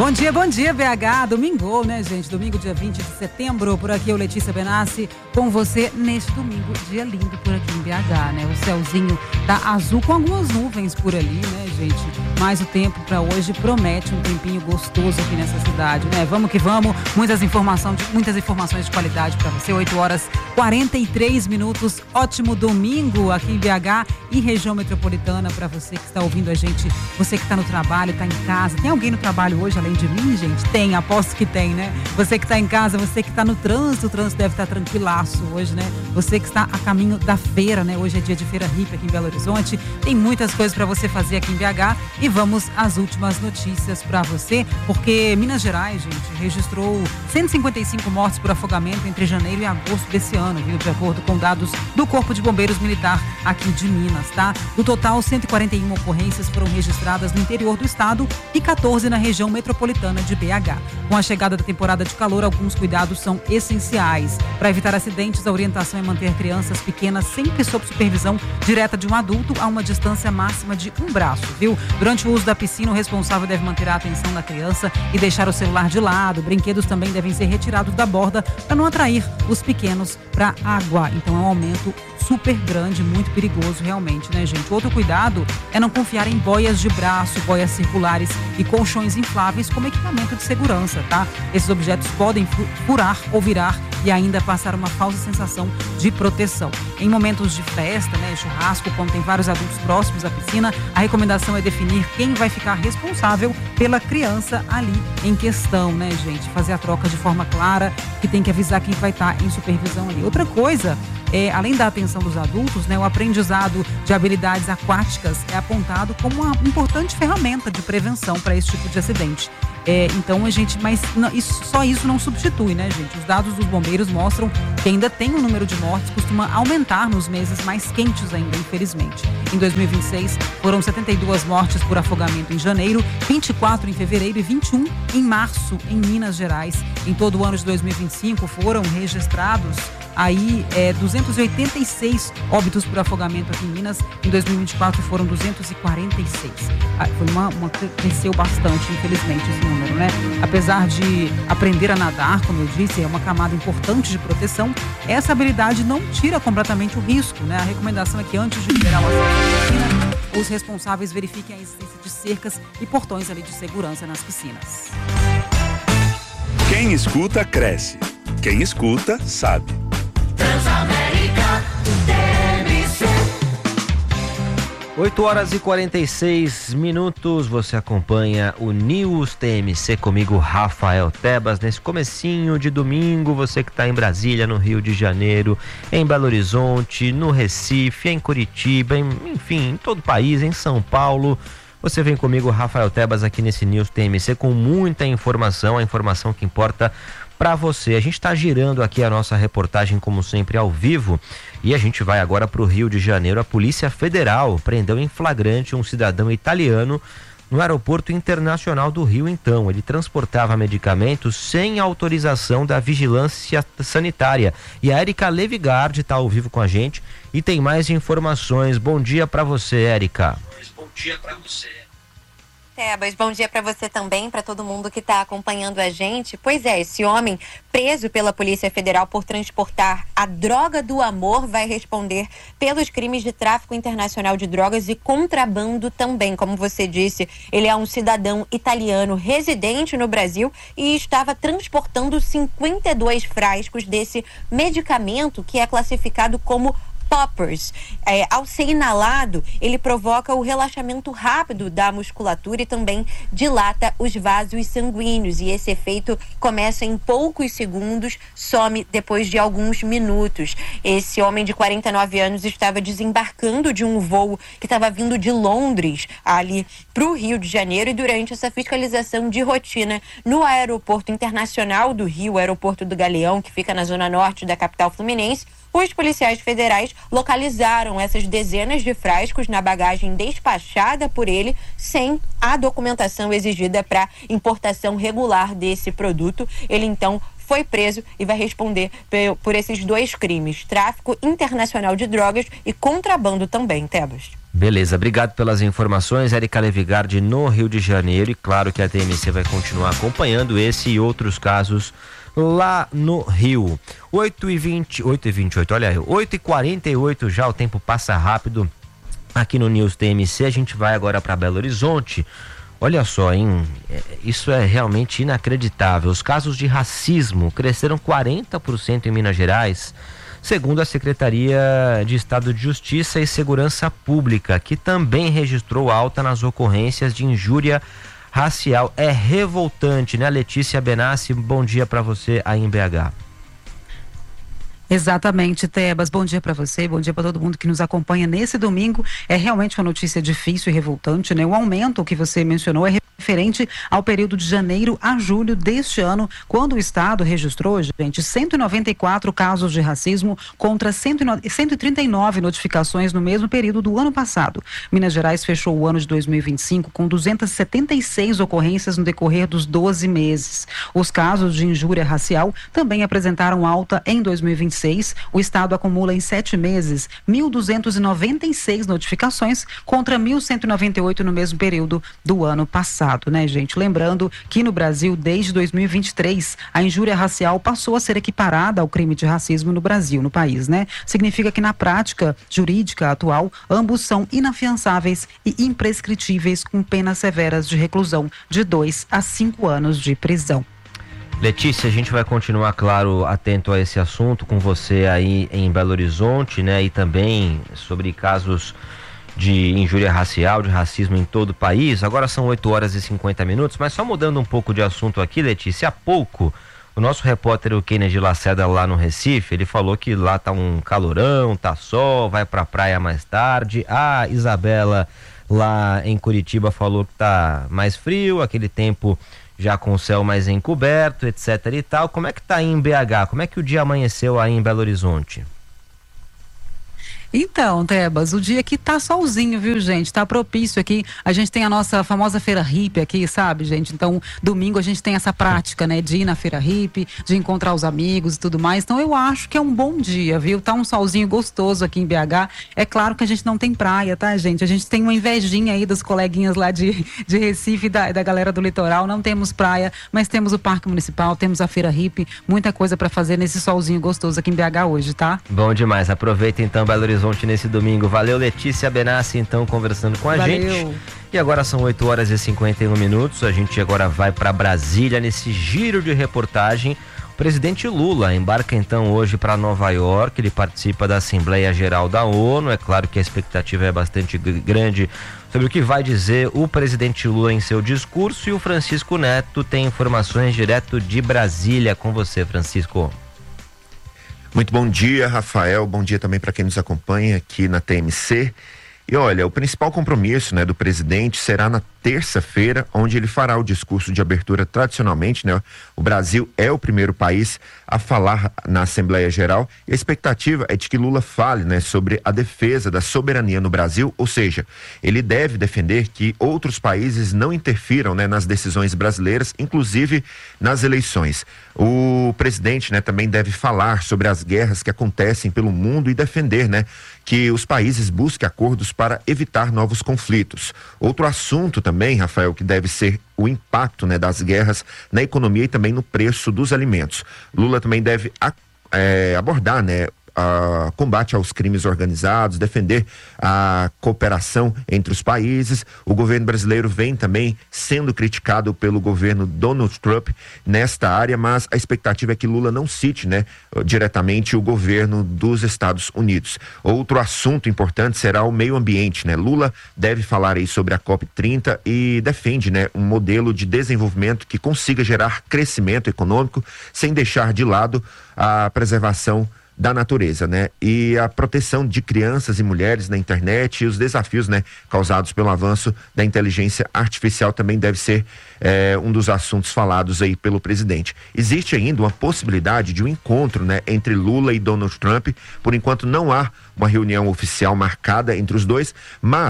Bom dia, BH. Domingo, né, gente? Domingo, dia 20 de setembro. Por aqui, eu, Letícia Benassi, com você neste domingo. Dia lindo por aqui em BH, né? O céuzinho tá azul com algumas nuvens por ali, né, gente? Mas o tempo para hoje promete um tempinho gostoso aqui nessa cidade, né? Vamos que vamos. Muitas informações de qualidade para você. 8h43. Ótimo domingo aqui em BH e região metropolitana para você que está ouvindo a gente. Você que está no trabalho, está em casa. Tem alguém no trabalho hoje, além de mim, gente? Tem, aposto que tem, né? Você que está em casa, você que está no trânsito, o trânsito deve estar tranquilaço hoje, né? Você que está a caminho da feira, né? Hoje é dia de feira hippie aqui em Belo Horizonte. Tem muitas coisas para você fazer aqui em BH e vamos às últimas notícias para você, porque Minas Gerais, gente, registrou 155 mortes por afogamento entre janeiro e agosto desse ano, viu? De acordo com dados do Corpo de Bombeiros Militar aqui de Minas, tá? No total, 141 ocorrências foram registradas no interior do estado e 14 na região metropolitana de BH. Com a chegada da temporada de calor, alguns cuidados são essenciais. Para evitar acidentes, a orientação é manter crianças pequenas sempre sob supervisão direta de um adulto a uma distância máxima de um braço, viu? Durante o uso da piscina, o responsável deve manter a atenção da criança e deixar o celular de lado. Brinquedos também devem ser retirados da borda para não atrair os pequenos para a água. Então é um aumento super grande, muito perigoso realmente, né, gente? Outro cuidado é não confiar em boias de braço, boias circulares e colchões infláveis como equipamento de segurança, tá? Esses objetos podem furar ou virar e ainda passar uma falsa sensação de proteção. Em momentos de festa, né, churrasco, quando tem vários adultos próximos à piscina, a recomendação é definir quem vai ficar responsável pela criança ali em questão, né, gente? Fazer a troca de forma clara, que tem que avisar quem vai estar em supervisão ali. Outra coisa, além da atenção dos adultos, né, o aprendizado de habilidades aquáticas é apontado como uma importante ferramenta de prevenção para esse tipo de acidente. Então, só isso não substitui, né, gente? Os dados dos bombeiros mostram que ainda tem um número de mortes que costuma aumentar nos meses mais quentes ainda, infelizmente. Em 2026, foram 72 mortes por afogamento em janeiro, 24 em fevereiro e 21 em março, em Minas Gerais. Em todo o ano de 2025, foram registrados 286 óbitos por afogamento aqui em Minas. Em 2024 foram 246. Cresceu bastante, infelizmente, esse número, né? Apesar de aprender a nadar, como eu disse, é uma camada importante de proteção, essa habilidade não tira completamente o risco, né? A recomendação é que antes de liberar o acesso à piscina, os responsáveis verifiquem a existência de cercas e portões ali de segurança nas piscinas. Quem escuta, cresce. Quem escuta, sabe. Transamérica TMC. 8h46, você acompanha o News TMC comigo, Rafael Tebas, nesse comecinho de domingo. Você que está em Brasília, no Rio de Janeiro, em Belo Horizonte, no Recife, em Curitiba, enfim, em todo o país, em São Paulo. Você vem comigo, Rafael Tebas, aqui nesse News TMC com muita informação, a informação que importa para você. A gente está girando aqui a nossa reportagem, como sempre, ao vivo, e a gente vai agora para o Rio de Janeiro. A Polícia Federal prendeu em flagrante um cidadão italiano no Aeroporto Internacional do Rio. Então, ele transportava medicamentos sem autorização da vigilância sanitária. E a Érica Levigard está ao vivo com a gente e tem mais informações. Bom dia para você, Érica. Bom dia para você. Tebas, bom dia para você também, para todo mundo que está acompanhando a gente. Pois é, esse homem preso pela Polícia Federal por transportar a droga do amor vai responder pelos crimes de tráfico internacional de drogas e contrabando também. Como você disse, ele é um cidadão italiano residente no Brasil e estava transportando 52 frascos desse medicamento que é classificado como poppers. Ao ser inalado, ele provoca o relaxamento rápido da musculatura e também dilata os vasos sanguíneos. E esse efeito começa em poucos segundos, some depois de alguns minutos. Esse homem de 49 anos estava desembarcando de um voo que estava vindo de Londres, ali para o Rio de Janeiro, e durante essa fiscalização de rotina no Aeroporto Internacional do Rio, Aeroporto do Galeão, que fica na zona norte da capital fluminense, os policiais federais localizaram essas dezenas de frascos na bagagem despachada por ele, sem a documentação exigida para importação regular desse produto. Ele então foi preso e vai responder por esses 2 crimes: tráfico internacional de drogas e contrabando também, Tebas. Beleza, obrigado pelas informações, Érica Levigardi, no Rio de Janeiro. E claro que a TMC vai continuar acompanhando esse e outros casos lá no Rio. 8h28, olha aí, 8h48 já, o tempo passa rápido aqui no News TMC. A gente vai agora para Belo Horizonte. Olha só, hein? Isso é realmente inacreditável. Os casos de racismo cresceram 40% em Minas Gerais, segundo a Secretaria de Estado de Justiça e Segurança Pública, que também registrou alta nas ocorrências de injúria racial. É revoltante, né, Letícia Benassi? Bom dia para você aí em BH. Exatamente, Tebas. Bom dia para você, bom dia para todo mundo que nos acompanha nesse domingo. É realmente uma notícia difícil e revoltante, né? O aumento que você mencionou é referente ao período de janeiro a julho deste ano, quando o estado registrou, gente, 194 casos de racismo contra 139 notificações no mesmo período do ano passado. Minas Gerais fechou o ano de 2025 com 276 ocorrências no decorrer dos 12 meses. Os casos de injúria racial também apresentaram alta em 2026. O estado acumula em 7 meses 1.296 notificações contra 1.198 no mesmo período do ano passado, né, gente? Lembrando que no Brasil, desde 2023, a injúria racial passou a ser equiparada ao crime de racismo no Brasil, no país, né? Significa que na prática jurídica atual, ambos são inafiançáveis e imprescritíveis, com penas severas de reclusão de 2 a 5 anos de prisão. Letícia, a gente vai continuar, claro, atento a esse assunto com você aí em Belo Horizonte, né? E também sobre casos de injúria racial, de racismo em todo o país. Agora são 8h50, mas só mudando um pouco de assunto aqui, Letícia, há pouco o nosso repórter, o Kennedy Lacerda, lá no Recife, ele falou que lá tá um calorão, tá sol, vai pra praia mais tarde. A Isabela lá em Curitiba falou que tá mais frio, aquele tempo já com o céu mais encoberto, etc e tal. Como é que tá aí em BH? Como é que o dia amanheceu aí em Belo Horizonte? Então, Tebas, o dia aqui tá solzinho, viu, gente? Tá propício aqui. A gente tem a nossa famosa feira hippie aqui, sabe, gente? Então, domingo a gente tem essa prática, né? De ir na feira hippie, de encontrar os amigos e tudo mais. Então, eu acho que é um bom dia, viu? Tá um solzinho gostoso aqui em BH. É claro que a gente não tem praia, tá, gente? A gente tem uma invejinha aí dos coleguinhas lá de Recife, da galera do litoral. Não temos praia, mas temos o Parque Municipal, temos a feira hippie. Muita coisa pra fazer nesse solzinho gostoso aqui em BH hoje, tá? Bom demais. Aproveita então, Belo Horizonte, nesse domingo. Valeu, Letícia Benassi, então, conversando com a gente. E agora são 8h51. A gente agora vai para Brasília nesse giro de reportagem. O presidente Lula embarca então hoje para Nova York. Ele participa da Assembleia Geral da ONU. É claro que a expectativa é bastante grande sobre o que vai dizer o presidente Lula em seu discurso. E o Francisco Neto tem informações direto de Brasília. Com você, Francisco. Muito bom dia, Rafael. Bom dia também para quem nos acompanha aqui na TMC. E olha, o principal compromisso, né, do presidente será na terça-feira, onde ele fará o discurso de abertura. Tradicionalmente, né, o Brasil é o primeiro país a falar na Assembleia Geral, e a expectativa é de que Lula fale, né, sobre a defesa da soberania no Brasil, ou seja, ele deve defender que outros países não interfiram, né, nas decisões brasileiras, inclusive nas eleições. O presidente, né, também deve falar sobre as guerras que acontecem pelo mundo e defender, né, que os países busquem acordos para evitar novos conflitos. Outro assunto também, Rafael, que deve ser o impacto, né, das guerras na economia e também no preço dos alimentos. Lula também deve abordar, né, combate aos crimes organizados, defender a cooperação entre os países. O governo brasileiro vem também sendo criticado pelo governo Donald Trump nesta área, mas a expectativa é que Lula não cite, né, diretamente o governo dos Estados Unidos. Outro assunto importante será o meio ambiente, né? Lula deve falar aí sobre a COP30 e defende, né, um modelo de desenvolvimento que consiga gerar crescimento econômico sem deixar de lado a preservação da natureza, né? E a proteção de crianças e mulheres na internet e os desafios, né, causados pelo avanço da inteligência artificial também deve ser um dos assuntos falados aí pelo presidente. Existe ainda uma possibilidade de um encontro, né, entre Lula e Donald Trump. Por enquanto não há uma reunião oficial marcada entre os dois, mas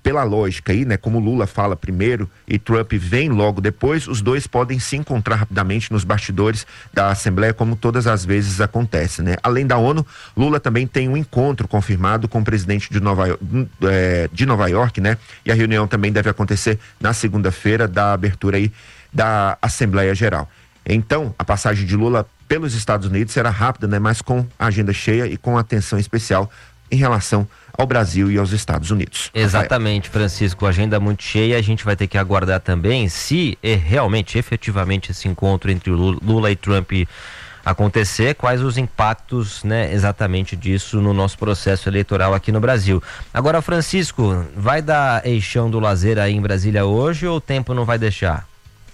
pela lógica aí, né, como Lula fala primeiro e Trump vem logo depois, os dois podem se encontrar rapidamente nos bastidores da Assembleia, como todas as vezes acontece, né? Além da ONU, Lula também tem um encontro confirmado com o presidente de Nova York, né? E a reunião também deve acontecer na segunda-feira da abertura aí da Assembleia Geral. Então, a passagem de Lula pelos Estados Unidos será rápida, né? Mas com agenda cheia e com atenção especial em relação ao Brasil e aos Estados Unidos. Exatamente, Francisco, agenda muito cheia. A gente vai ter que aguardar também se realmente, efetivamente, esse encontro entre Lula e Trump acontecer, quais os impactos, né, exatamente disso no nosso processo eleitoral aqui no Brasil. Agora, Francisco, vai dar eixão do lazer aí em Brasília hoje ou o tempo não vai deixar?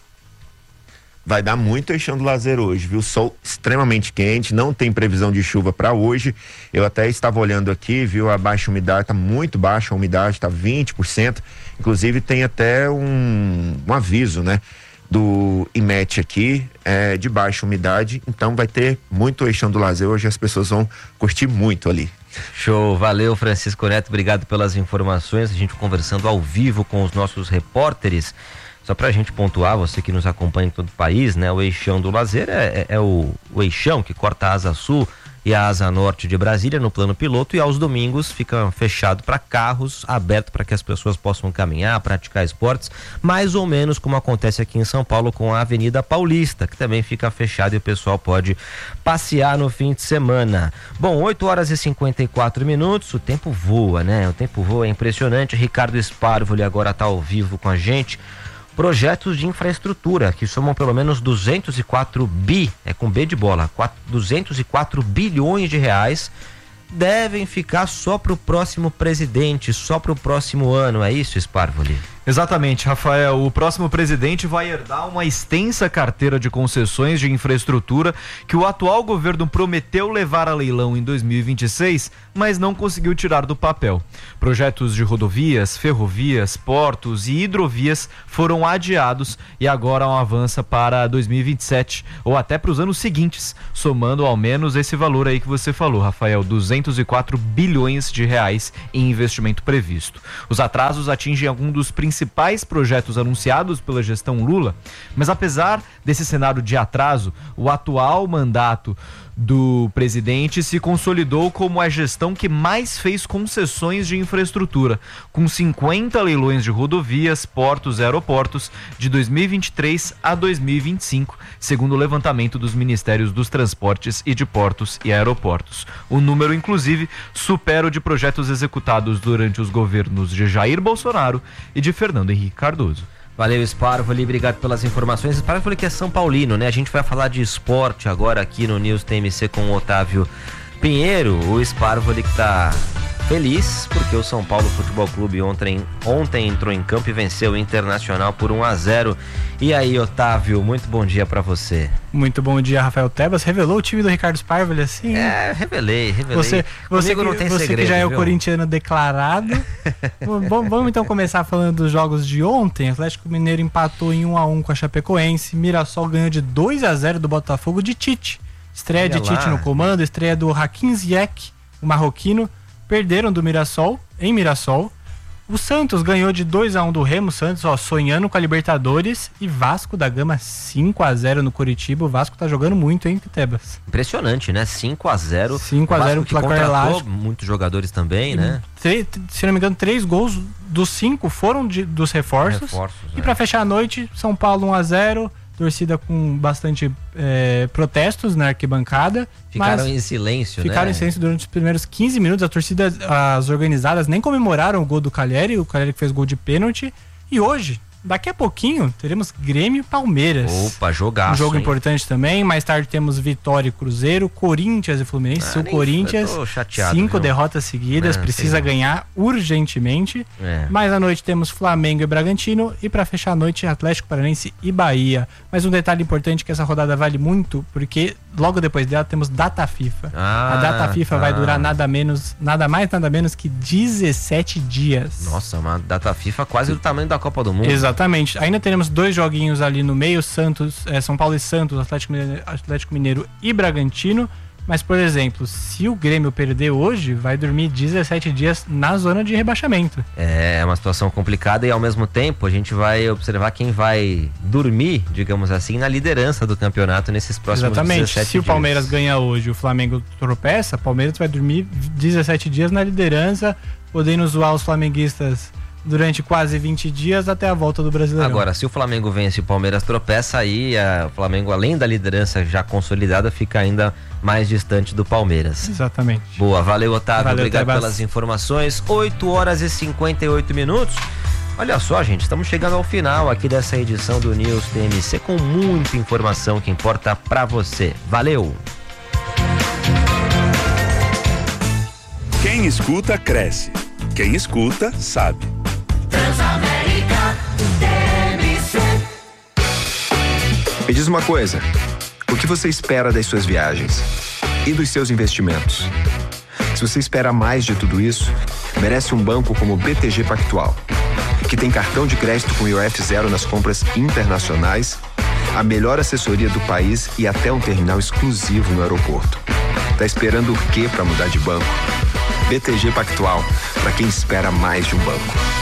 Vai dar muito eixão do lazer hoje, viu? Sol extremamente quente, não tem previsão de chuva para hoje. Eu até estava olhando aqui, viu? A baixa umidade tá muito baixa, a umidade tá 20%. Inclusive tem até um aviso, né? Do IMET aqui, de baixa umidade. Então vai ter muito eixão do lazer hoje, as pessoas vão curtir muito ali. Show, valeu, Francisco Neto, obrigado pelas informações. A gente conversando ao vivo com os nossos repórteres. Só pra gente pontuar, você que nos acompanha em todo o país, né? O eixão do lazer é o eixão que corta a asa sul e a asa norte de Brasília no plano piloto, e aos domingos fica fechado para carros, aberto para que as pessoas possam caminhar, praticar esportes, mais ou menos como acontece aqui em São Paulo com a Avenida Paulista, que também fica fechada e o pessoal pode passear no fim de semana. Bom, 8h54, o tempo voa, né? O tempo voa, é impressionante. Ricardo Sparvoli agora está ao vivo com a gente. Projetos de infraestrutura que somam pelo menos 204 com B de bola, 204 bilhões de reais, devem ficar só para o próximo presidente, só para o próximo ano, é isso, Sparvoli? Exatamente, Rafael. O próximo presidente vai herdar uma extensa carteira de concessões de infraestrutura que o atual governo prometeu levar a leilão em 2026, mas não conseguiu tirar do papel. Projetos de rodovias, ferrovias, portos e hidrovias foram adiados e agora avança para 2027 ou até para os anos seguintes, somando ao menos esse valor aí que você falou, Rafael, 204 bilhões de reais em investimento previsto. Os atrasos atingem algum dos principais projetos anunciados pela gestão Lula, mas apesar desse cenário de atraso, o atual mandato do presidente se consolidou como a gestão que mais fez concessões de infraestrutura, com 50 leilões de rodovias, portos e aeroportos de 2023 a 2025, segundo o levantamento dos Ministérios dos Transportes e de Portos e Aeroportos. O número, inclusive, supera o de projetos executados durante os governos de Jair Bolsonaro e de Fernando Henrique Cardoso. Valeu, Sparvoli, obrigado pelas informações. Sparvoli que é São Paulino, né? A gente vai falar de esporte agora aqui no News TMC com o Otávio Pinheiro. O Sparvoli que tá feliz porque o São Paulo Futebol Clube ontem entrou em campo e venceu o Internacional por 1-0. E aí, Otávio, muito bom dia pra você. Muito bom dia, Rafael Tebas. Revelou o time do Ricardo Sparvoli assim? Revelei. Você não tem segredo, que já é o viu? Corintiano declarado. Vamos então começar falando dos jogos de ontem. Atlético Mineiro empatou em 1-1 com a Chapecoense. Mirassol ganhou de 2-0 do Botafogo de Tite. Estreia de Tite no comando, estreia do Hakim Ziyech, o marroquino. Perderam do Mirassol, em Mirassol. O Santos ganhou de 2-1 do Remo. Santos, sonhando com a Libertadores. E Vasco da Gama 5-0 no Curitiba. O Vasco tá jogando muito, hein, Tebas? Impressionante, né? 5-0. 5-0 no placar elástico. Muitos jogadores também, né? Se não me engano, 3 gols dos 5 foram dos reforços. E pra fechar a noite, São Paulo 1-0. Torcida com bastante protestos na arquibancada. Ficaram em silêncio, Ficaram em silêncio durante os primeiros 15 minutos. A torcida, as organizadas nem comemoraram o gol do Caleri, o Caleri que fez gol de pênalti. E hoje, daqui a pouquinho, teremos Grêmio e Palmeiras. Opa, jogaço. Um jogo importante também. Mais tarde temos Vitória e Cruzeiro, Corinthians e Fluminense. O Corinthians, 5 derrotas seguidas, precisa ganhar urgentemente. Mais à noite temos Flamengo e Bragantino. E para fechar a noite, Atlético Paranaense e Bahia. Mas um detalhe importante que essa rodada vale muito, porque logo depois dela temos data FIFA. A data FIFA vai durar nada mais, nada menos que 17 dias. Nossa, uma data FIFA quase do tamanho da Copa do Mundo. Exatamente. Ainda teremos 2 joguinhos ali no meio, São Paulo e Santos, Atlético Mineiro e Bragantino. Mas, por exemplo, se o Grêmio perder hoje, vai dormir 17 dias na zona de rebaixamento. É uma situação complicada e, ao mesmo tempo, a gente vai observar quem vai dormir, digamos assim, na liderança do campeonato nesses próximos 17 dias. Se o Palmeiras ganha hoje e o Flamengo tropeça, o Palmeiras vai dormir 17 dias na liderança, podendo zoar os flamenguistas durante quase 20 dias até a volta do Brasileirão. Agora, se o Flamengo vence e o Palmeiras tropeça, aí o Flamengo, além da liderança já consolidada, fica ainda mais distante do Palmeiras. Exatamente. Boa, valeu, Otávio. Valeu, obrigado Tebas. pelas informações. 8h58. Olha só, gente, estamos chegando ao final aqui dessa edição do News TMC com muita informação que importa pra você. Valeu! Quem escuta, cresce. Quem escuta, sabe. Transamérica TMC. Me diz uma coisa, o que você espera das suas viagens e dos seus investimentos? Se você espera mais de tudo isso, merece um banco como o BTG Pactual, que tem cartão de crédito com IOF zero nas compras internacionais, a melhor assessoria do país e até um terminal exclusivo no aeroporto. Tá esperando o quê para mudar de banco? BTG Pactual, para quem espera mais de um banco.